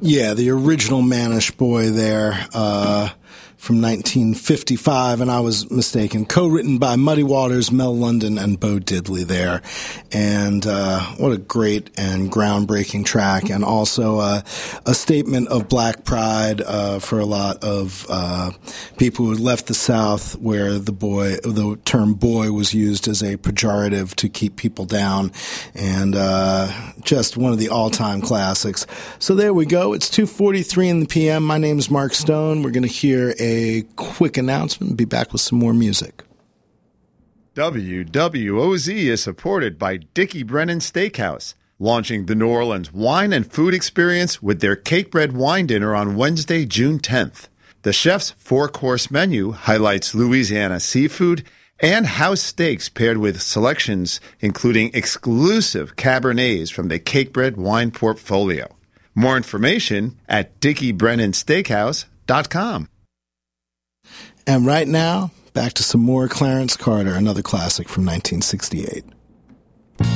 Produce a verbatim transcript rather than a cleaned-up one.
Yeah, the original Mannish Boy there. Uh, from nineteen fifty-five, and I was mistaken. Co-written by Muddy Waters, Mel London, and Bo Diddley there. And uh, what a great and groundbreaking track, and also uh, a statement of black pride uh, for a lot of uh, people who had left the South, where the boy, the term boy was used as a pejorative to keep people down, and uh, just one of the all-time classics. So there we go. It's two forty-three in the p m. My name is Mark Stone. We're going to hear a A quick announcement and be back with some more music. W W O Z is supported by Dickie Brennan Steakhouse, launching the New Orleans wine and food experience with their Cakebread Wine Dinner on Wednesday, June tenth. The chef's four-course menu highlights Louisiana seafood and house steaks paired with selections including exclusive Cabernets from the Cakebread wine portfolio. More information at dickie brennan steakhouse dot com. And right now, back to some more Clarence Carter, another classic from nineteen sixty-eight.